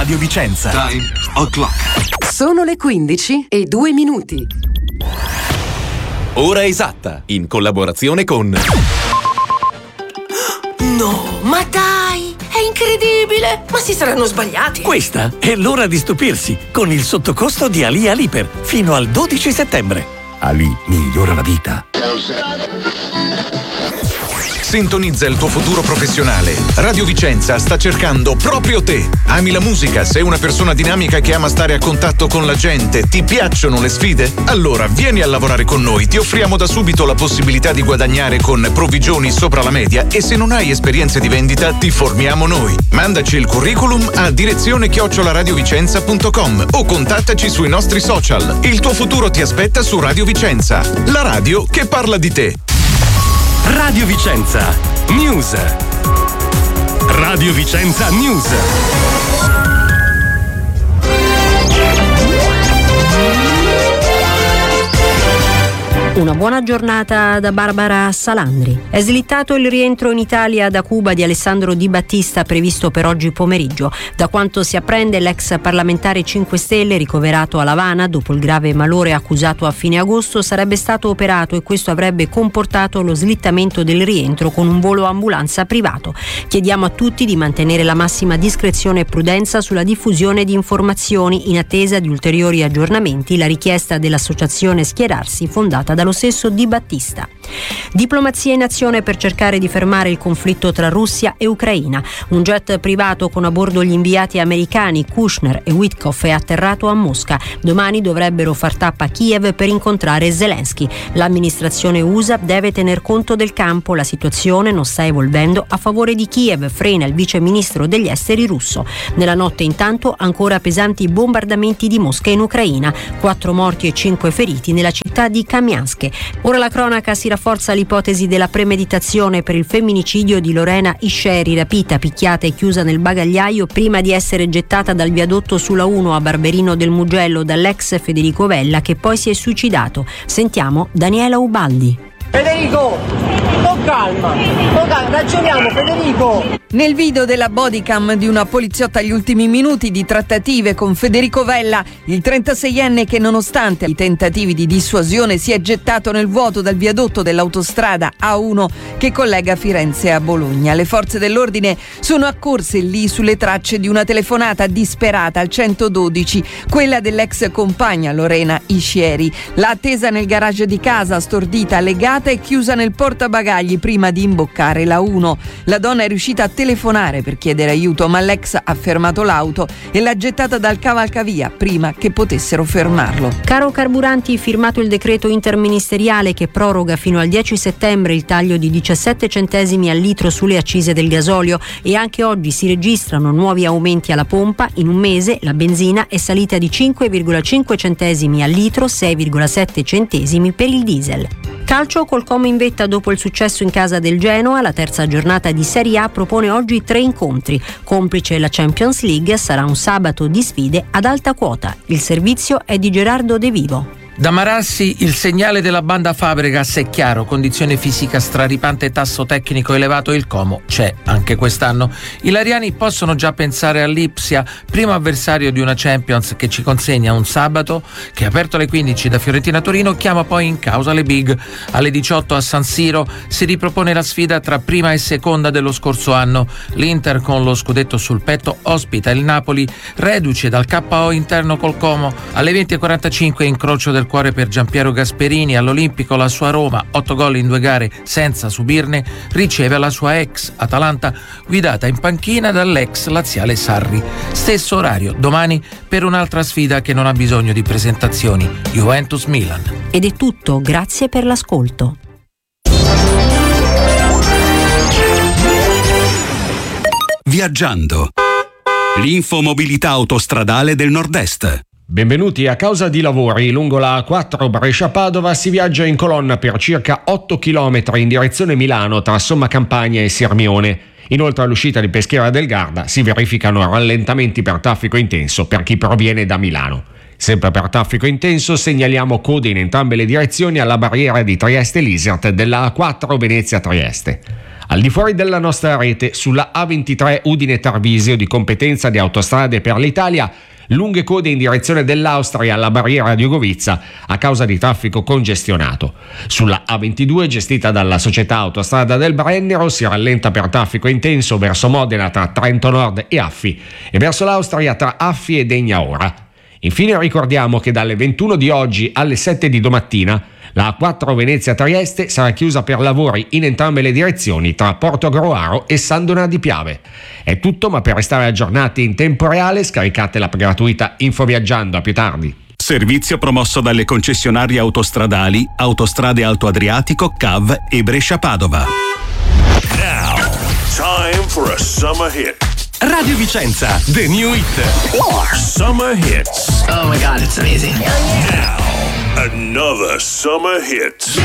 Radio Vicenza. Time o'clock. Sono le 15:02. Ora esatta, in collaborazione con... No, ma dai, è incredibile! Ma si saranno sbagliati. Questa è l'ora di stupirsi con il sottocosto di Ali Aliper fino al 12 settembre. Ali migliora la vita. Sintonizza il tuo futuro professionale. Radio Vicenza sta cercando proprio te. Ami la musica? Sei una persona dinamica che ama stare a contatto con la gente? Ti piacciono le sfide? Allora vieni a lavorare con noi. Ti offriamo da subito la possibilità di guadagnare con provvigioni sopra la media e se non hai esperienze di vendita ti formiamo noi. Mandaci il curriculum a direzione@radiovicenza.com o contattaci sui nostri social. Il tuo futuro ti aspetta su Radio Vicenza, la radio che parla di te. Radio Vicenza News. Radio Vicenza News. Una buona giornata da Barbara Salandri. È slittato il rientro in Italia da Cuba di Alessandro Di Battista previsto per oggi pomeriggio. Da quanto si apprende, l'ex parlamentare 5 Stelle ricoverato a L'Avana dopo il grave malore accusato a fine agosto sarebbe stato operato e questo avrebbe comportato lo slittamento del rientro con un volo ambulanza privato. Chiediamo a tutti di mantenere la massima discrezione e prudenza sulla diffusione di informazioni in attesa di ulteriori aggiornamenti. La richiesta dell'associazione Schierarsi fondata dallo stesso Di Battista. Diplomazia in azione per cercare di fermare il conflitto tra Russia e Ucraina. Un jet privato con a bordo gli inviati americani Kushner e Witkoff è atterrato a Mosca. Domani dovrebbero far tappa a Kiev per incontrare Zelensky. L'amministrazione USA deve tener conto del campo. La situazione non sta evolvendo a favore di Kiev, frena il vice ministro degli esteri russo. Nella notte intanto ancora pesanti bombardamenti di Mosca in Ucraina. 4 morti e 5 feriti nella città di Kamiansk. Ora la cronaca si rafforza l'ipotesi della premeditazione per il femminicidio di Lorena Isceri, rapita, picchiata e chiusa nel bagagliaio prima di essere gettata dal viadotto sulla 1 a Barberino del Mugello dall'ex Federico Vella, che poi si è suicidato. Sentiamo Daniela Ubaldi. Federico, con calma, ragioniamo Federico. Nel video della bodycam di una poliziotta agli ultimi minuti di trattative con Federico Vella, il 36enne che nonostante i tentativi di dissuasione si è gettato nel vuoto dal viadotto dell'autostrada A1 che collega Firenze a Bologna. Le forze dell'ordine sono accorse lì sulle tracce di una telefonata disperata al 112, quella dell'ex compagna Lorena Iscieri. L'ha attesa nel garage di casa, stordita, legata e chiusa nel portabagagli prima di imboccare la 1. La donna è riuscita a telefonare per chiedere aiuto, ma l'ex ha fermato l'auto e l'ha gettata dal cavalcavia prima che potessero fermarlo. Caro Carburanti, firmato il decreto interministeriale che proroga fino al 10 settembre il taglio di 17 centesimi al litro sulle accise del gasolio e anche oggi si registrano nuovi aumenti alla pompa. In un mese la benzina è salita di 5,5 centesimi al litro, 6,7 centesimi per il diesel. Calcio col Como in vetta dopo il successo in casa del Genoa. La terza giornata di Serie A propone oggi 3 incontri. Complice la Champions League, sarà un sabato di sfide ad alta quota. Il servizio è di Gerardo De Vivo. Da Marassi il segnale della banda Fabregas è chiaro, condizione fisica straripante e tasso tecnico elevato, il Como c'è anche quest'anno. I lariani possono già pensare all'Ipsia, primo avversario di una Champions che ci consegna un sabato che aperto alle 15 da Fiorentina Torino chiama poi in causa le big. Alle 18 a San Siro si ripropone la sfida tra prima e seconda dello scorso anno. L'Inter con lo scudetto sul petto ospita il Napoli, reduce dal KO interno col Como. Alle 20:45 incrocio del cuore per Giampiero Gasperini, all'Olimpico la sua Roma, 8 gol in 2 gare senza subirne, riceve la sua ex Atalanta guidata in panchina dall'ex laziale Sarri. Stesso orario domani per un'altra sfida che non ha bisogno di presentazioni, Juventus-Milan. Ed è tutto, grazie per l'ascolto. Viaggiando. L'infomobilità autostradale del Nord-Est. Benvenuti. A causa di lavori lungo la A4 Brescia-Padova si viaggia in colonna per circa 8 km in direzione Milano tra Somma Campagna e Sirmione. Inoltre all'uscita di Peschiera del Garda si verificano rallentamenti per traffico intenso per chi proviene da Milano. Sempre per traffico intenso segnaliamo code in entrambe le direzioni alla barriera di Trieste-Lisert della A4 Venezia-Trieste. Al di fuori della nostra rete, sulla A23 Udine-Tarvisio di competenza di Autostrade per l'Italia, lunghe code in direzione dell'Austria alla barriera di Ogovizza a causa di traffico congestionato. Sulla A22 gestita dalla società Autostrada del Brennero si rallenta per traffico intenso verso Modena tra Trento Nord e Affi e verso l'Austria tra Affi e Degna Ora. Infine ricordiamo che dalle 21 di oggi alle 7 di domattina la A4 Venezia-Trieste sarà chiusa per lavori in entrambe le direzioni tra Portogruaro e San Donà di Piave. È tutto, ma per restare aggiornati in tempo reale scaricate l'app gratuita Infoviaggiando. A più tardi. Servizio promosso dalle concessionarie autostradali Autostrade Alto Adriatico, CAV e Brescia-Padova. Now, time for a summer hit. Radio Vicenza, the new hit. Summer hits. Oh my god, it's amazing. Now, another summer hit.